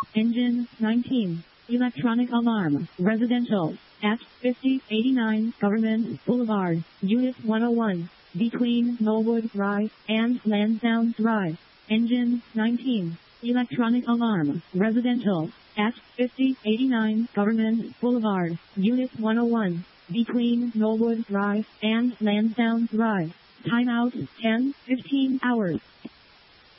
Engine 19. Electronic alarm. Residential. At 5089 Government Boulevard, Unit 101. Between Knollwood Drive and Lansdowne Drive. Engine 19. Electronic alarm. Residential. At 5089 Government Boulevard, Unit 101. Between Knollwood Drive and Lansdowne Drive. Timeout 10:15 hours.